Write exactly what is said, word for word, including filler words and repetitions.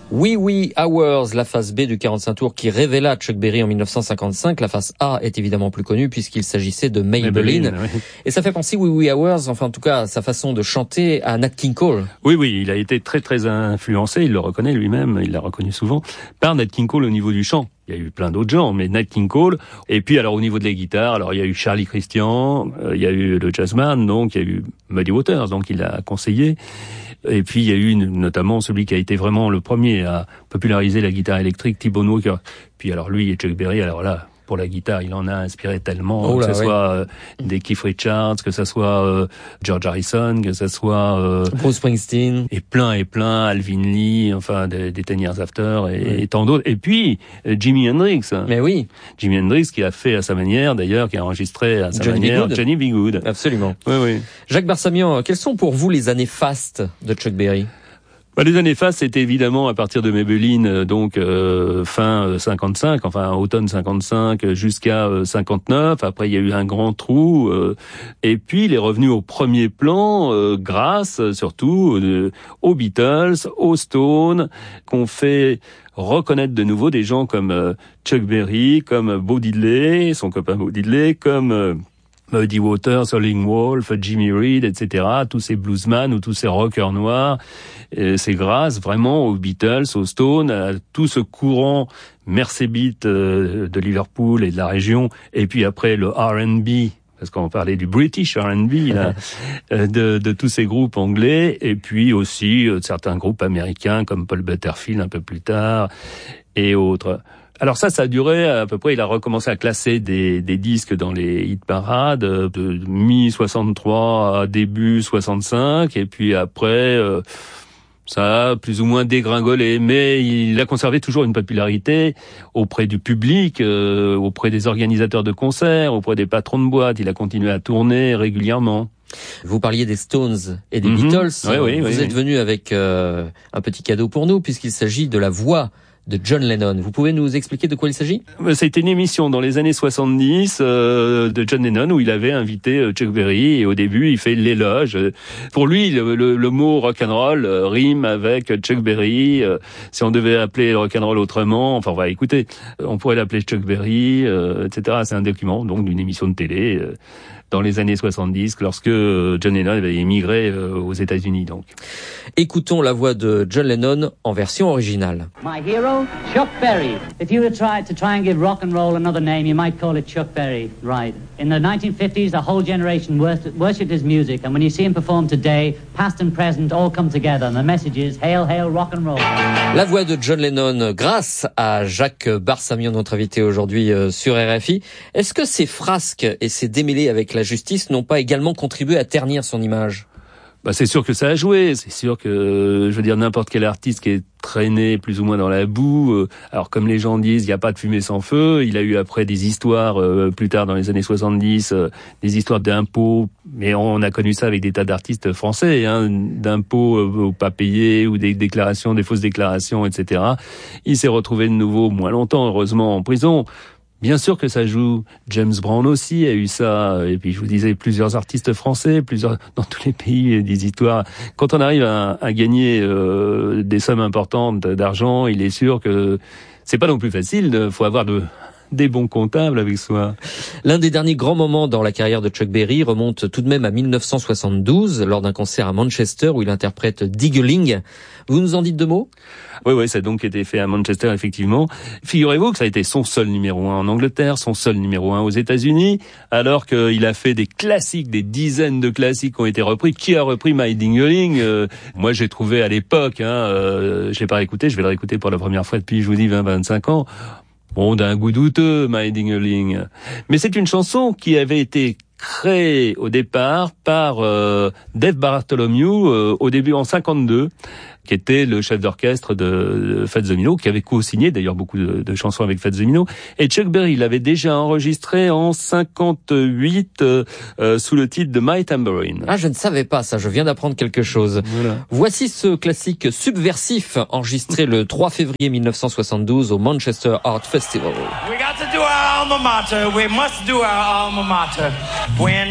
Oui Oui Hours, la face B du quarante-cinq tours qui révéla Chuck Berry en dix-neuf cent cinquante-cinq. La face A est évidemment plus connue puisqu'il s'agissait de Maybelline. Maybelline oui. Et ça fait penser Oui Oui Hours, enfin en tout cas sa façon de chanter, à Nat King Cole. Oui, oui, il a été très très influencé, il le reconnaît lui-même, il l'a reconnu souvent, par Nat King Cole au niveau du chant. Il y a eu plein d'autres gens, mais Nat King Cole. Et puis alors au niveau de la guitare, alors il y a eu Charlie Christian, euh, il y a eu le jazzman, donc il y a eu Muddy Waters, donc il l'a conseillé. Et puis il y a eu notamment celui qui a été vraiment le premier à populariser la guitare électrique, T-Bone Walker. Puis alors lui et Chuck Berry, alors là, pour la guitare, il en a inspiré tellement, oh là, que ce oui. soit euh, des Keith Richards, que ce soit euh, George Harrison, que ce soit euh, Bruce Springsteen, et plein et plein, Alvin Lee, enfin des, des Ten Years After et, oui. et tant d'autres. Et puis euh, Jimi Hendrix. Mais oui, Jimi Hendrix qui a fait à sa manière, d'ailleurs, qui a enregistré à sa Johnny manière B. Johnny B. Good. Absolument. Oui, oui. Jacques Barsamian, quelles sont pour vous les années fastes de Chuck Berry? Bah, les années fastes, c'était évidemment à partir de Maybelline, donc euh, fin cinquante-cinq, enfin automne cinquante-cinq jusqu'à euh, cinquante-neuf. Après, il y a eu un grand trou. Euh, et puis, il est revenu au premier plan euh, grâce surtout euh, aux Beatles, aux Stones, qu'on fait reconnaître de nouveau des gens comme euh, Chuck Berry, comme Bo Diddley, son copain Bo Diddley, comme... Euh, Muddy Waters, Howlin' Wolf, Jimmy Reed, et cetera. Tous ces bluesman ou tous ces rockers noirs. Et c'est grâce vraiment aux Beatles, aux Stones, à tout ce courant Mersebeat de Liverpool et de la région. Et puis après le R and B, parce qu'on parlait du British R and B, là, de, de tous ces groupes anglais. Et puis aussi de certains groupes américains comme Paul Butterfield un peu plus tard et autres. Alors ça, ça a duré à peu près, il a recommencé à classer des, des disques dans les hit parades de mi-soixante-trois à début soixante-cinq, et puis après, euh, ça a plus ou moins dégringolé, mais il a conservé toujours une popularité auprès du public, euh, auprès des organisateurs de concerts, auprès des patrons de boîtes. Il a continué à tourner régulièrement. Vous parliez des Stones et des mm-hmm. Beatles. Oui, oui, vous oui, êtes oui. venu avec euh, un petit cadeau pour nous, puisqu'il s'agit de la voix de John Lennon. Vous pouvez nous expliquer de quoi il s'agit? C'était une émission dans les années soixante-dix euh, de John Lennon où il avait invité Chuck Berry, et au début il fait l'éloge. Pour lui, le, le, le mot rock'n'roll euh, rime avec Chuck Berry. Euh, si on devait appeler le rock'n'roll autrement, enfin, on va écouter, on pourrait l'appeler Chuck Berry, euh, et cetera. C'est un document donc d'une émission de télé euh, dans les années soixante-dix, lorsque John Lennon avait émigré euh, aux États-Unis. Donc, écoutons la voix de John Lennon en version originale. My hero, Chuck Berry. If you were tried to try and give rock and roll another name, you might call it Chuck Berry, right? In the nineteen fifties, a whole generation worshipped his music, and when you see him perform today, past and present all come together, and the message is hail, hail, rock and roll. La voix de John Lennon, grâce à Jacques Barsamian, notre invité aujourd'hui sur R F I. Est-ce que ces frasques et ces démêlés avec la justice n'ont pas également contribué à ternir son image? Bah, c'est sûr que ça a joué. C'est sûr que, je veux dire, n'importe quel artiste qui est traîné plus ou moins dans la boue, euh, alors comme les gens disent, il n'y a pas de fumée sans feu. Il a eu après des histoires, euh, plus tard dans les années soixante-dix, euh, des histoires d'impôts, mais on a connu ça avec des tas d'artistes français, hein, d'impôts euh, pas payés ou des déclarations, des fausses déclarations, et cetera. Il s'est retrouvé de nouveau, moins longtemps, heureusement, en prison. Bien sûr que ça joue. James Brown aussi a eu ça. Et puis je vous disais, plusieurs artistes français, plusieurs dans tous les pays, des histoires. Quand on arrive à, à gagner euh, des sommes importantes d'argent, il est sûr que c'est pas non plus facile. Il faut avoir de des bons comptables avec soi. L'un des derniers grands moments dans la carrière de Chuck Berry remonte tout de même à dix-neuf cent soixante-douze, lors d'un concert à Manchester où il interprète Diggling. Vous nous en dites deux mots? Oui, oui, ça a donc été fait à Manchester, effectivement. Figurez-vous que ça a été son seul numéro un en Angleterre, son seul numéro un aux États-Unis, alors qu'il a fait des classiques, des dizaines de classiques qui ont été repris. Qui a repris My Ding-a-Ling? euh, Moi, j'ai trouvé à l'époque, hein, euh, je l'ai pas réécouté, je vais le réécouter pour la première fois depuis, je vous dis, vingt à vingt-cinq ans. Bon, d'un goût douteux, My Ding-a-Ling. Mais c'est une chanson qui avait été créée au départ par euh, Dave Bartholomew euh, au début en cinquante-deux, qui était le chef d'orchestre de, de Fats Domino, qui avait co-signé d'ailleurs beaucoup de, de chansons avec Fats Domino. Et Chuck Berry l'avait déjà enregistré en cinquante-huit euh, euh, sous le titre de My Tambourine. Ah, je ne savais pas ça, je viens d'apprendre quelque chose. Voilà. Voici ce classique subversif enregistré le trois février mille neuf cent soixante-douze au Manchester Art Festival. We got to do our alma mater, we must do our alma mater. When